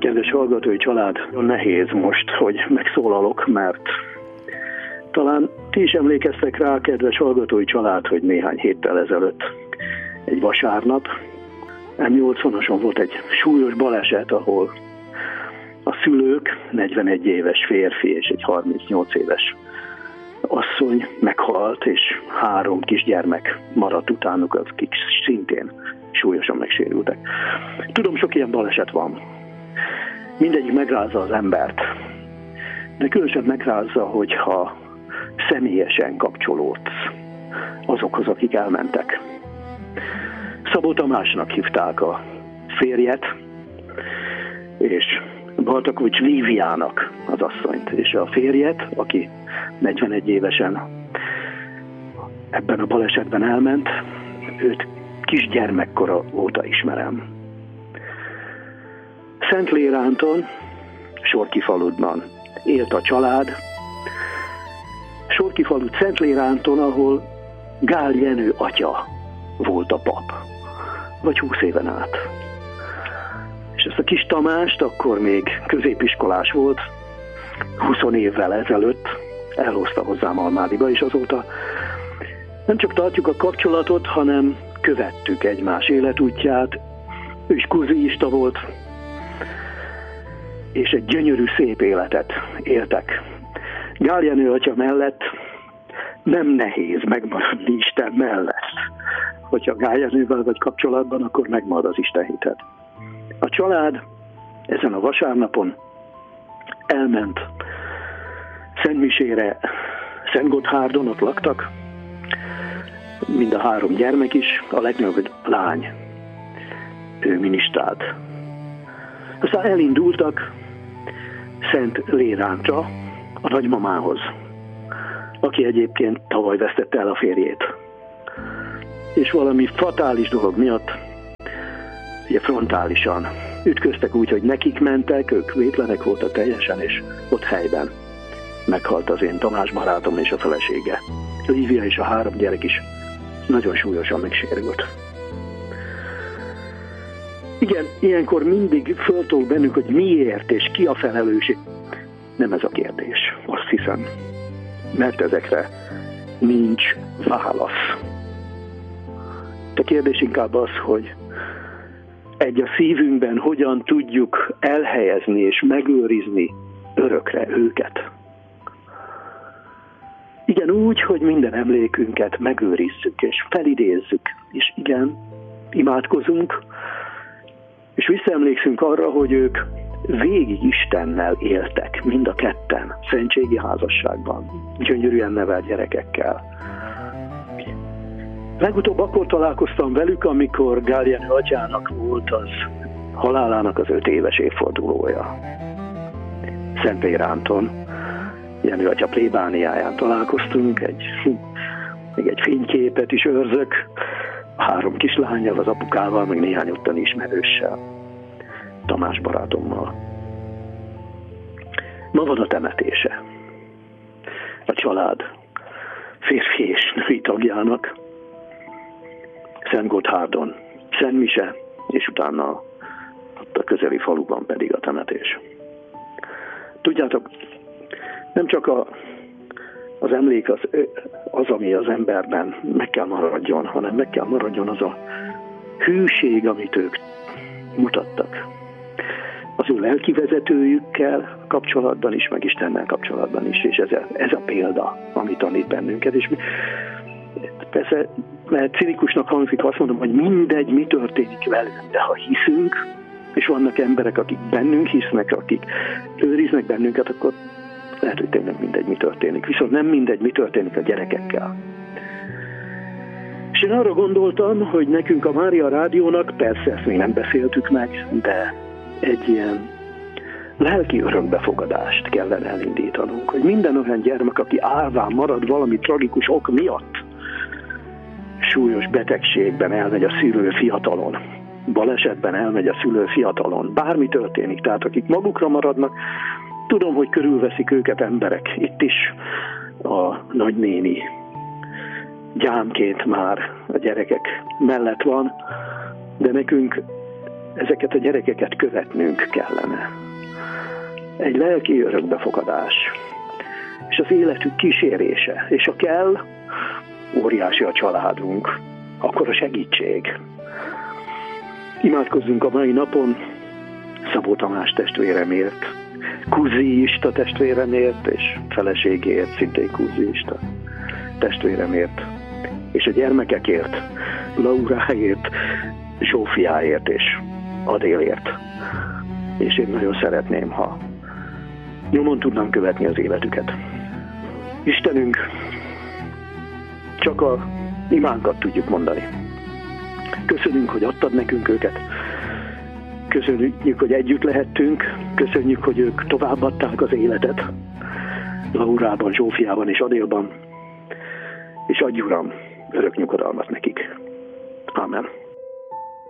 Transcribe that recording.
Kedves hallgatói család, nehéz most, hogy megszólalok, mert talán ti is emlékeztek rá, kedves hallgatói család, hogy néhány héttel ezelőtt, egy vasárnap, M80-ason volt egy súlyos baleset, ahol a szülők, 41 éves férfi és egy 38 éves asszony meghalt, és 3 kisgyermek maradt utánuk, akik szintén súlyosan megsérültek. Tudom, sok ilyen baleset van. Mindegyik megrázza az embert, de különösen megrázza, hogyha személyesen kapcsolódsz azokhoz, akik elmentek. Szabó Tamásnak hívták a férjet, és Bartakovics Líviának az asszonyt, és a férjet, aki 41 évesen ebben a balesetben elment, őt kisgyermekkora óta ismerem. Szentléránton, Sorkifaludban élt a család. Sorkifalut Szentléránton, ahol Gál Jenő atya volt a pap, vagy 20 éven át. És ezt a kis Tamást, akkor még középiskolás volt, 20 évvel ezelőtt elhozta hozzám Almádiba, és azóta nem csak tartjuk a kapcsolatot, hanem követtük egymás életútját. Ő is kuziista volt, és egy gyönyörű, szép életet éltek. Gál Jenő atya mellett nem nehéz megmaradni Isten mellett. Hogyha Gál Jenővel vagy kapcsolatban, akkor megmarad az Isten hited. A család ezen a vasárnapon elment Szentmisére, Szentgotthárdon, ott laktak, mind a 3 gyermek is, a legnagyobb lány, ő ministrált. Aztán elindultak Szentlérántra a nagymamához, aki egyébként tavaly vesztette el a férjét. És valami fatális dolog miatt, ugye frontálisan ütköztek úgy, hogy nekik mentek, ők vétlenek voltak teljesen, és ott helyben meghalt az én Tamás barátom és a felesége. Lívia és a 3 gyerek is nagyon súlyosan megsérült. Igen, ilyenkor mindig föltol bennünk, hogy miért és ki a felelős. Nem ez a kérdés, azt hiszem. Mert ezekre nincs válasz. A kérdés inkább az, hogy a szívünkben hogyan tudjuk elhelyezni és megőrizni örökre őket. Igen, úgy, hogy minden emlékünket megőrizzük és felidézzük. És igen, imádkozunk, és visszaemlékszünk arra, hogy ők végig Istennel éltek, mind a ketten, szentségi házasságban, gyönyörűen nevelt gyerekekkel. Legutóbb akkor találkoztam velük, amikor Gál Jenő atyának volt az halálának az 5 éves évfordulója. Szentléránton, Jenő atya plébániáján találkoztunk, még egy fényképet is őrzök, 3 kislányjal, az apukával, meg néhány ottani ismerőssel, Tamás barátommal. Ma van a temetése. A család férfi és női tagjának, Szentgotthárdon szentmise, és utána ott a közeli faluban pedig a temetés. Tudjátok, nem csak az emlék az, ami az emberben meg kell maradjon, hanem meg kell maradjon az a hűség, amit ők mutattak. Az ő lelkivezetőjükkel kapcsolatban is, meg Istennel kapcsolatban is, és ez a példa, ami tanít bennünket. És persze, mert cinikusnak hangzik, azt mondom, hogy mindegy, mi történik velünk, de ha hiszünk, és vannak emberek, akik bennünk hisznek, akik őriznek bennünket, akkor lehet, hogy tényleg mindegy, mi történik. Viszont nem mindegy, mi történik a gyerekekkel. És én arra gondoltam, hogy nekünk a Mária Rádiónak, persze ezt még nem beszéltük meg, de egy ilyen lelki örökbefogadást kellene elindítanunk, hogy minden olyan gyermek, aki árván marad valami tragikus ok miatt, súlyos betegségben elmegy a szülő fiatalon, balesetben elmegy a szülő fiatalon, bármi történik, tehát akik magukra maradnak, tudom, hogy körülveszik őket emberek. Itt is a nagynéni gyámként már a gyerekek mellett van, de nekünk ezeket a gyerekeket követnünk kellene. Egy lelki örökbefogadás, és az életük kísérése, és ha kell, óriási a családunk, akkor a segítség. Imádkozzunk a mai napon Szabó Tamás testvéremért, Kuziista testvéremért, és feleségéért, szintén Kuziista testvéremért, és a gyermekekért, Lauráért, Zsófiáért és Adélért. És én nagyon szeretném, ha nyomon tudnám követni az életüket. Istenünk, csak a imánkat tudjuk mondani. Köszönjük, hogy adtad nekünk őket. Köszönjük, hogy együtt lehettünk. Köszönjük, hogy ők továbbadták az életet. Laurában, Zsófiában és Adélban. És adj, Uram, örök nyugodalmat nekik. Amen.